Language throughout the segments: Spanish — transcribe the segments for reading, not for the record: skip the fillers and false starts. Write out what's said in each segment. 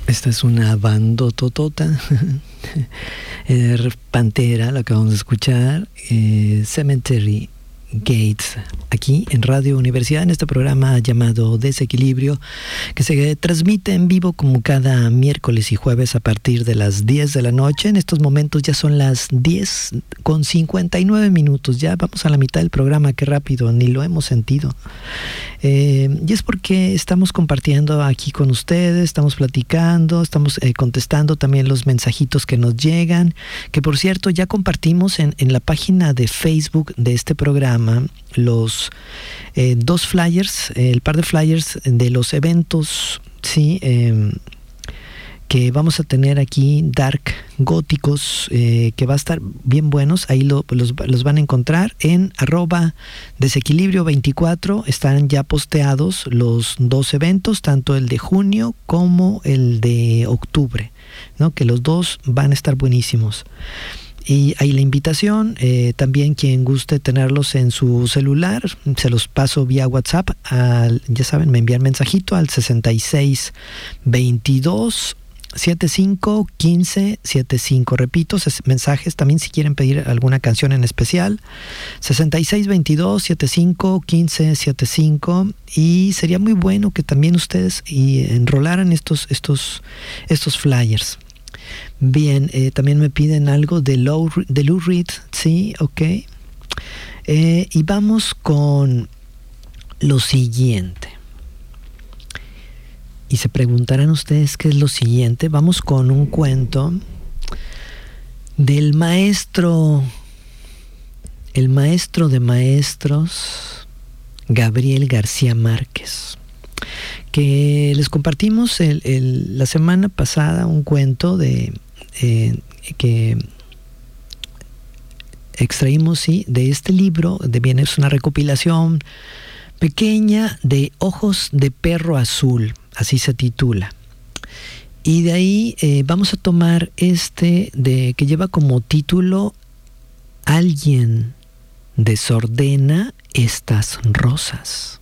Esta es una bandototota. Pantera, lo que vamos a escuchar. Cemetery Gates, aquí en Radio Universidad, en este programa llamado Desequilibrio, que se transmite en vivo como cada miércoles y jueves a partir de las 10 de la noche. En estos momentos ya son las 10:59. Ya vamos a la mitad del programa, qué rápido, ni lo hemos sentido. Y es porque estamos compartiendo aquí con ustedes, estamos platicando, estamos contestando también los mensajitos que nos llegan, que por cierto ya compartimos en la página de Facebook de este programa los dos flyers, el par de flyers de los eventos, sí, que vamos a tener aquí, dark góticos, que va a estar bien buenos. Ahí los van a encontrar en @desequilibrio24. Están ya posteados los dos eventos, tanto el de junio como el de octubre, ¿no? Que los dos van a estar buenísimos. Y ahí la invitación, también quien guste tenerlos en su celular, se los paso vía WhatsApp, ya saben, me envían mensajito al 6622 75 15 75. Repito, mensajes también si quieren pedir alguna canción en especial, 6622 75 15 75. Y sería muy bueno que también ustedes enrolaran estos flyers. Bien, también me piden algo de Lou Reed, sí, ok. Y vamos con lo siguiente. Y se preguntarán ustedes qué es lo siguiente. Vamos con un cuento del maestro, el maestro de maestros, Gabriel García Márquez, que les compartimos la semana pasada un cuento que extraímos, sí, de este libro. Es una recopilación pequeña de Ojos de Perro Azul, así se titula. Y de ahí vamos a tomar que lleva como título Alguien desordena estas rosas.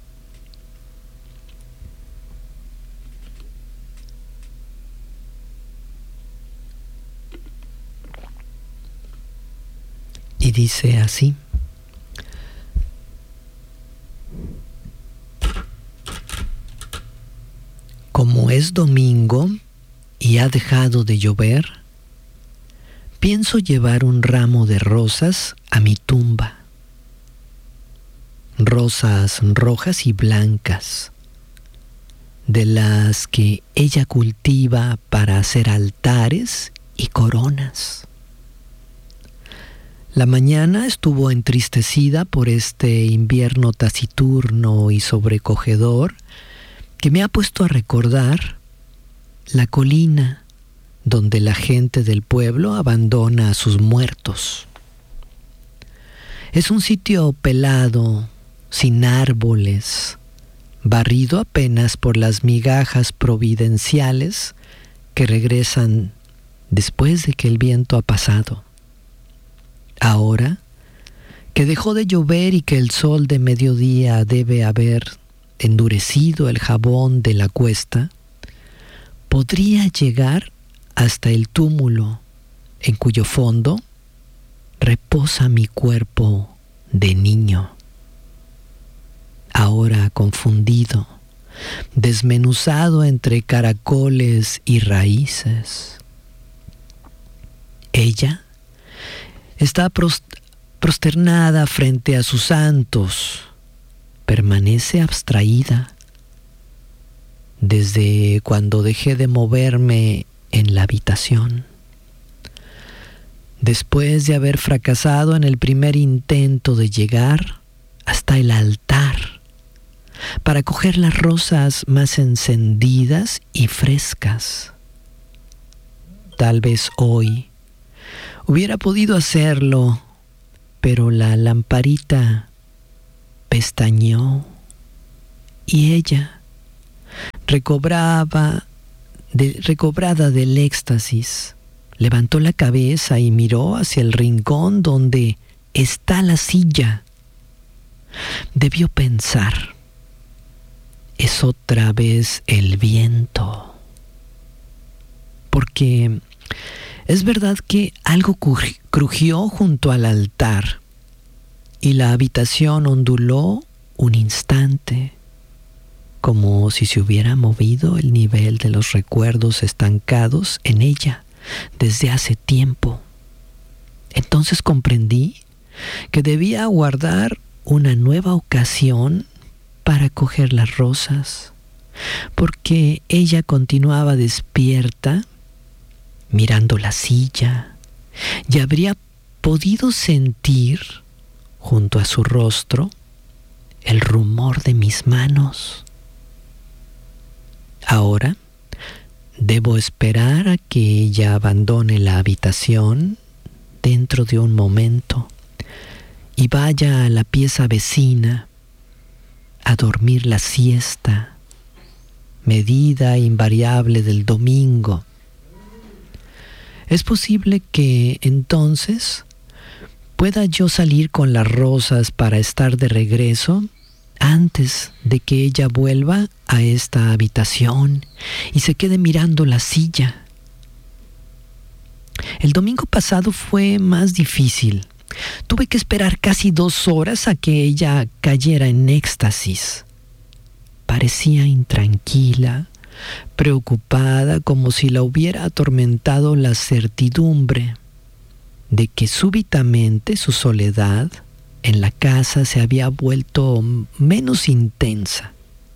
Y dice así: como es domingo y ha dejado de llover, pienso llevar un ramo de rosas a mi tumba. Rosas rojas y blancas, de las que ella cultiva para hacer altares y coronas. La mañana estuvo entristecida por este invierno taciturno y sobrecogedor que me ha puesto a recordar la colina donde la gente del pueblo abandona a sus muertos. Es un sitio pelado, sin árboles, barrido apenas por las migajas providenciales que regresan después de que el viento ha pasado. Ahora que dejó de llover y que el sol de mediodía debe haber endurecido el jabón de la cuesta, podría llegar hasta el túmulo en cuyo fondo reposa mi cuerpo de niño, ahora confundido, desmenuzado entre caracoles y raíces. Ella está prosternada frente a sus santos, permanece abstraída desde cuando dejé de moverme en la habitación. Después de haber fracasado en el primer intento de llegar hasta el altar para coger las rosas más encendidas y frescas. Tal vez hoy hubiera podido hacerlo, pero la lamparita pestañeó y ella, recobrada del éxtasis, levantó la cabeza y miró hacia el rincón donde está la silla. Debió pensar: es otra vez el viento. porque es verdad que algo crujió junto al altar y la habitación onduló un instante, como si se hubiera movido el nivel de los recuerdos estancados en ella desde hace tiempo. Entonces comprendí que debía aguardar una nueva ocasión para coger las rosas, porque ella continuaba despierta, mirando la silla, y habría podido sentir, junto a su rostro, el rumor de mis manos. Ahora debo esperar a que ella abandone la habitación dentro de un momento y vaya a la pieza vecina a dormir la siesta, medida e invariable del domingo. Es posible que entonces pueda yo salir con las rosas para estar de regreso antes de que ella vuelva a esta habitación y se quede mirando la silla. El domingo pasado fue más difícil. Tuve que esperar casi 2 horas a que ella cayera en éxtasis. Parecía intranquila, preocupada, como si la hubiera atormentado la certidumbre de que súbitamente su soledad en la casa se había vuelto menos intensa.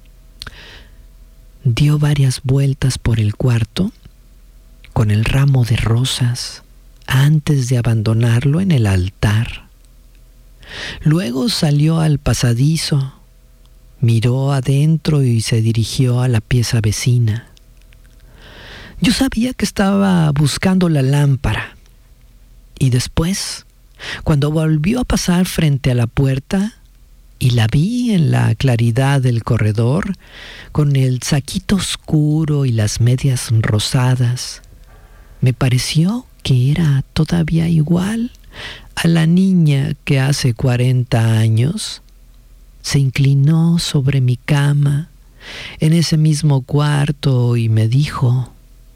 Dio varias vueltas por el cuarto con el ramo de rosas antes de abandonarlo en el altar. Luego salió al pasadizo, miró adentro y se dirigió a la pieza vecina. Yo sabía que estaba buscando la lámpara, y después, cuando volvió a pasar frente a la puerta y la vi en la claridad del corredor, con el saquito oscuro y las medias rosadas, me pareció que era todavía igual a la niña que hace 40 años se inclinó sobre mi cama en ese mismo cuarto y me dijo: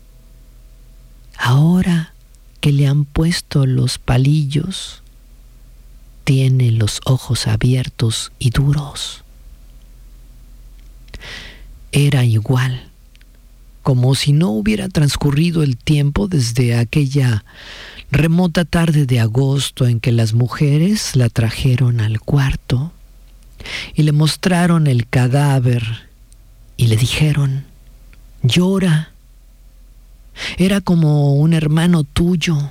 ahora que le han puesto los palillos, tiene los ojos abiertos y duros. Era igual, como si no hubiera transcurrido el tiempo desde aquella remota tarde de agosto en que las mujeres la trajeron al cuarto y le mostraron el cadáver y le dijeron: llora, era como un hermano tuyo.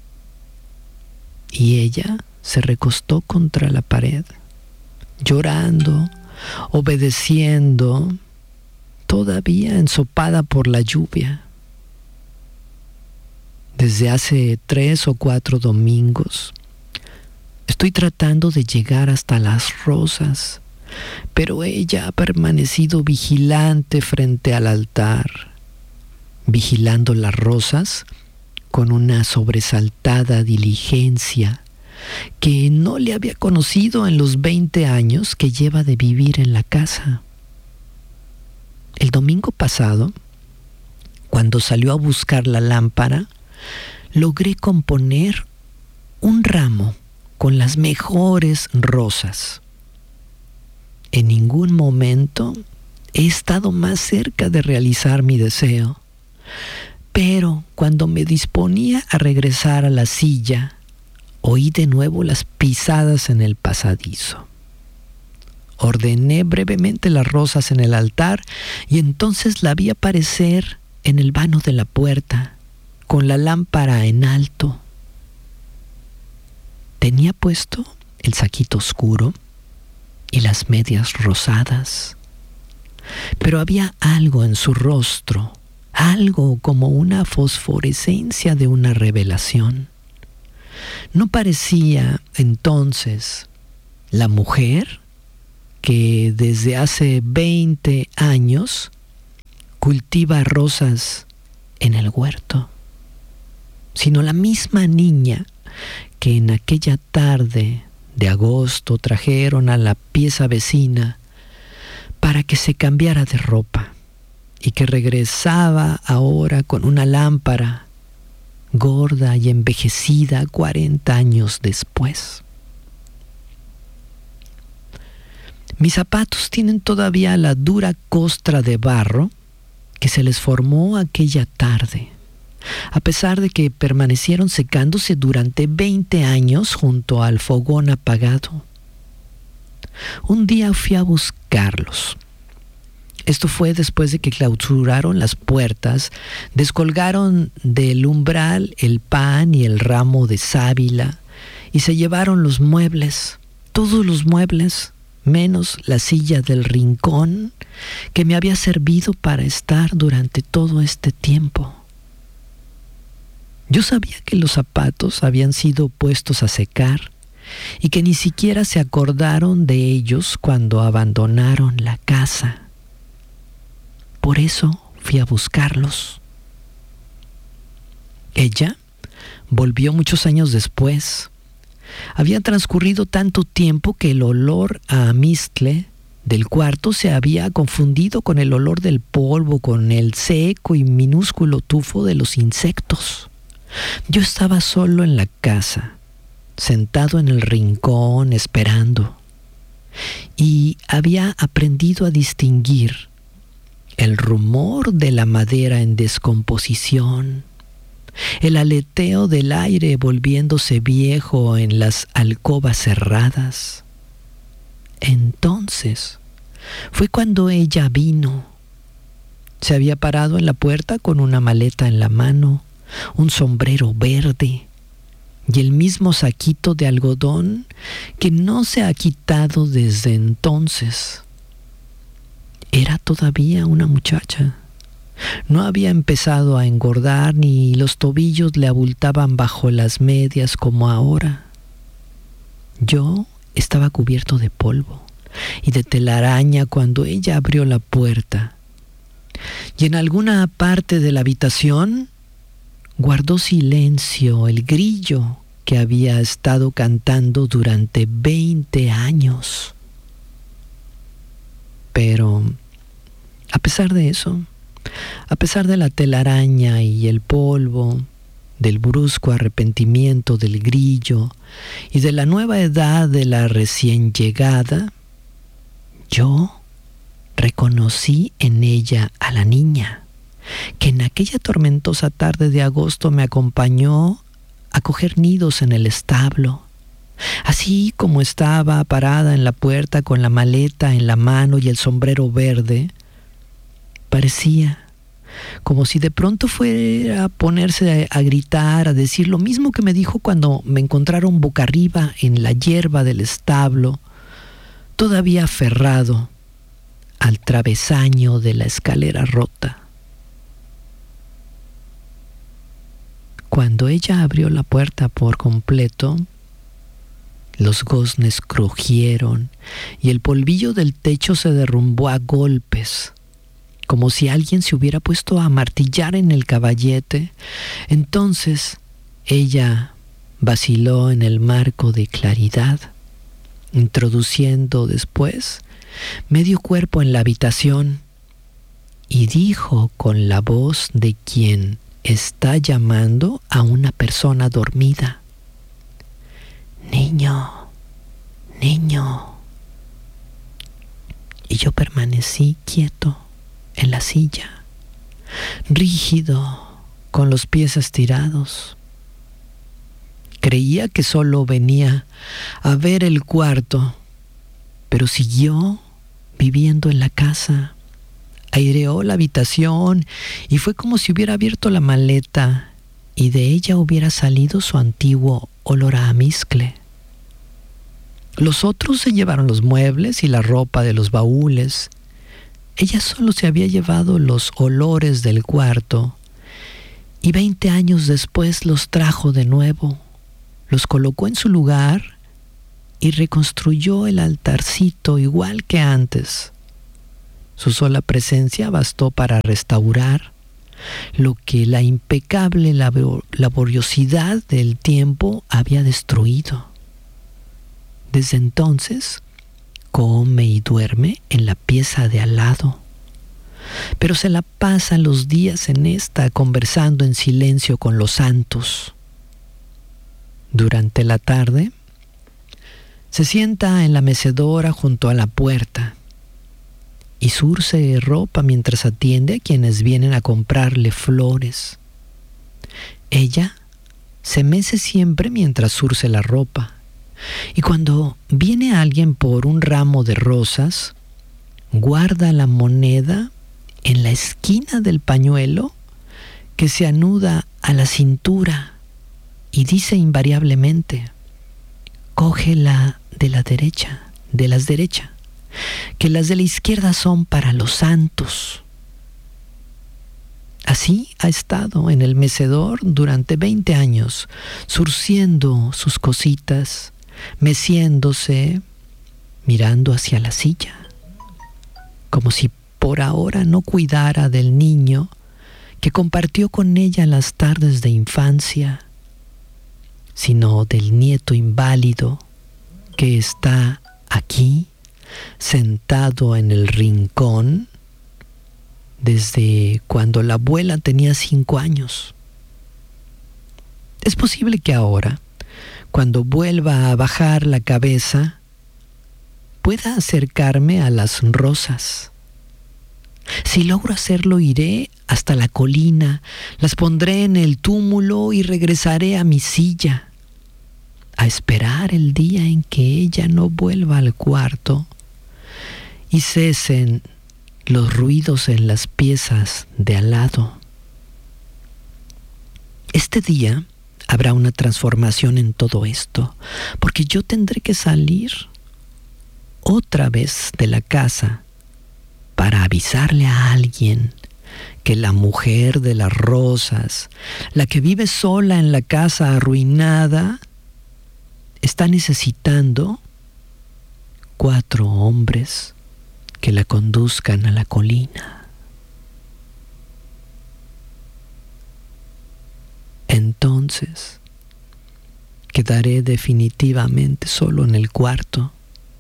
Y ella se recostó contra la pared, llorando, obedeciendo, todavía ensopada por la lluvia. Desde hace 3 o 4 domingos estoy tratando de llegar hasta las rosas, pero ella ha permanecido vigilante frente al altar, vigilando las rosas con una sobresaltada diligencia que no le había conocido en los 20 años que lleva de vivir en la casa. El domingo pasado, cuando salió a buscar la lámpara, logré componer un ramo con las mejores rosas. En ningún momento he estado más cerca de realizar mi deseo, pero cuando me disponía a regresar a la silla, oí de nuevo las pisadas en el pasadizo. Ordené brevemente las rosas en el altar y entonces la vi aparecer en el vano de la puerta, con la lámpara en alto. Tenía puesto el saquito oscuro y las medias rosadas, pero había algo en su rostro, algo como una fosforescencia de una revelación. No parecía entonces la mujer que desde hace 20 años cultiva rosas en el huerto, sino la misma niña que en aquella tarde de agosto trajeron a la pieza vecina para que se cambiara de ropa y que regresaba ahora con una lámpara, gorda y envejecida 40 años después. Mis zapatos tienen todavía la dura costra de barro que se les formó aquella tarde, a pesar de que permanecieron secándose durante 20 años junto al fogón apagado. Un día fui a buscarlos. Esto fue después de que clausuraron las puertas, descolgaron del umbral el pan y el ramo de sábila y se llevaron los muebles, todos los muebles, menos la silla del rincón que me había servido para estar durante todo este tiempo. Yo sabía que los zapatos habían sido puestos a secar y que ni siquiera se acordaron de ellos cuando abandonaron la casa. Por eso fui a buscarlos. Ella volvió muchos años después. Había transcurrido tanto tiempo que el olor a amizcle del cuarto se había confundido con el olor del polvo, con el seco y minúsculo tufo de los insectos. Yo estaba solo en la casa, sentado en el rincón esperando, y había aprendido a distinguir el rumor de la madera en descomposición, el aleteo del aire volviéndose viejo en las alcobas cerradas. Entonces fue cuando ella vino. Se había parado en la puerta con una maleta en la mano, un sombrero verde y el mismo saquito de algodón que no se ha quitado desde entonces. Era todavía una muchacha. No había empezado a engordar ni los tobillos le abultaban bajo las medias como ahora. Yo estaba cubierto de polvo y de telaraña cuando ella abrió la puerta. Y en alguna parte de la habitación guardó silencio el grillo que había estado cantando durante 20 años. Pero, a pesar de eso, a pesar de la telaraña y el polvo, del brusco arrepentimiento del grillo y de la nueva edad de la recién llegada, yo reconocí en ella a la niña que en aquella tormentosa tarde de agosto me acompañó a coger nidos en el establo. Así como estaba parada en la puerta con la maleta en la mano y el sombrero verde, parecía como si de pronto fuera a ponerse a gritar, a decir lo mismo que me dijo cuando me encontraron boca arriba en la hierba del establo, todavía aferrado al travesaño de la escalera rota. Cuando ella abrió la puerta por completo, los goznes crujieron y el polvillo del techo se derrumbó a golpes, como si alguien se hubiera puesto a martillar en el caballete. Entonces ella vaciló en el marco de claridad, introduciendo después medio cuerpo en la habitación, y dijo con la voz de quien está llamando a una persona dormida: «Niño, niño». Y yo permanecí quieto en la silla, rígido, con los pies estirados. Creía que solo venía a ver el cuarto, pero siguió viviendo en la casa. Aireó la habitación y fue como si hubiera abierto la maleta y de ella hubiera salido su antiguo olor a amizcle. Los otros se llevaron los muebles y la ropa de los baúles. Ella solo se había llevado los olores del cuarto y 20 años después los trajo de nuevo, los colocó en su lugar y reconstruyó el altarcito igual que antes. Su sola presencia bastó para restaurar lo que la impecable laboriosidad del tiempo había destruido. Desde entonces come y duerme en la pieza de al lado. pero se la pasa los días en esta conversando en silencio con los santos. Durante la tarde, se sienta en la mecedora junto a la puerta y zurce ropa mientras atiende a quienes vienen a comprarle flores. Ella se mece siempre mientras zurce la ropa, y cuando viene alguien por un ramo de rosas, guarda la moneda en la esquina del pañuelo que se anuda a la cintura y dice invariablemente: cógela de la derecha, que las de la izquierda son para los santos. Así ha estado en el mecedor durante 20 años, zurciendo sus cositas, meciéndose, mirando hacia la silla, como si por ahora no cuidara del niño que compartió con ella las tardes de infancia, sino del nieto inválido que está aquí, sentado en el rincón, desde cuando la abuela tenía 5 años. Es posible que ahora, cuando vuelva a bajar la cabeza, pueda acercarme a las rosas. Si logro hacerlo, iré hasta la colina, las pondré en el túmulo y regresaré a mi silla, a esperar el día en que ella no vuelva al cuarto y cesen los ruidos en las piezas de al lado. Este día habrá una transformación en todo esto, porque yo tendré que salir otra vez de la casa para avisarle a alguien que la mujer de las rosas, la que vive sola en la casa arruinada, está necesitando 4 hombres que la conduzcan a la colina. Entonces, quedaré definitivamente solo en el cuarto.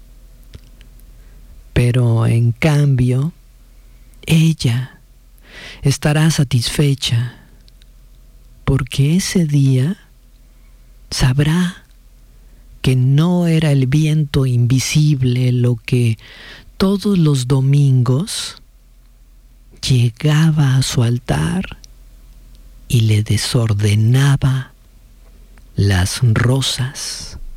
Pero en cambio, ella estará satisfecha, porque ese día sabrá que no era el viento invisible lo que todos los domingos llegaba a su altar y le desordenaba las rosas.